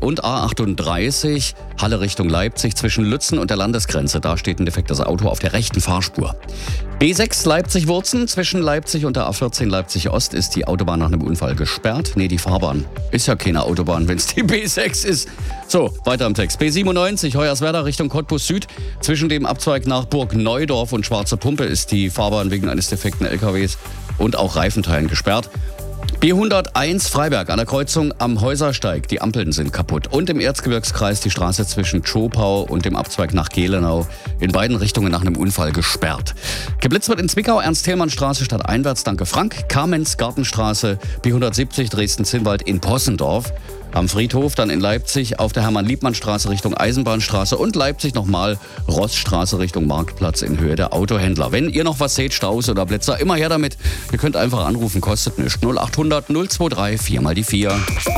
und A38 Halle Richtung Leipzig zwischen Lützen und der Landesgrenze. Da steht ein defektes Auto auf der rechten Fahrspur. B6 Leipzig-Wurzen zwischen Leipzig und der A14 Leipzig-Ost ist die Autobahn nach einem Unfall gesperrt. Nee, die Fahrbahn ist ja keine Autobahn, wenn es die B6 ist. So, weiter im Text. B97 Hoyerswerda Richtung Cottbus Süd. Zwischen dem Abzweig nach Burg Neudorf und Schwarze Pumpe ist die Fahrbahn wegen eines defekten LKWs und auch Reifenteilen gesperrt. B101 Freiberg an der Kreuzung am Häusersteig. Die Ampeln sind kaputt. Und im Erzgebirgskreis die Straße zwischen Zschopau und dem Abzweig nach Gelenau in beiden Richtungen nach einem Unfall gesperrt. Geblitzt wird in Zwickau, Ernst-Thälmann-Straße stadteinwärts, danke Frank. Kamenz-Gartenstraße, B170 Dresden-Zinnwald in Possendorf. Am Friedhof, dann in Leipzig auf der Hermann-Liebmann-Straße Richtung Eisenbahnstraße und Leipzig nochmal Rossstraße Richtung Marktplatz in Höhe der Autohändler. Wenn ihr noch was seht, Staus oder Blitzer, immer her damit. Ihr könnt einfach anrufen, kostet nichts. 0800 023 4 mal die 4.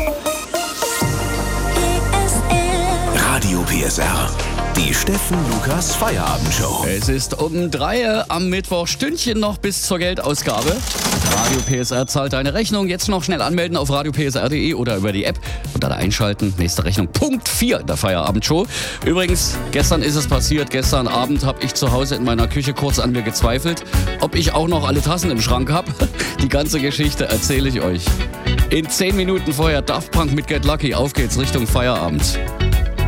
Radio PSR. Die Steffen Lukas Feierabendshow. Es ist um 3 am Mittwoch, Stündchen noch bis zur Geldausgabe. Radio PSR zahlt deine Rechnung. Jetzt noch schnell anmelden auf radiopsr.de oder über die App und dann einschalten. Nächste Rechnung, Punkt 4 der Feierabendshow. Übrigens, gestern ist es passiert. Gestern Abend habe ich zu Hause in meiner Küche kurz an mir gezweifelt, ob ich auch noch alle Tassen im Schrank habe. Die ganze Geschichte erzähle ich euch in 10 Minuten vorher. Daft Punk mit Get Lucky. Auf geht's Richtung Feierabend.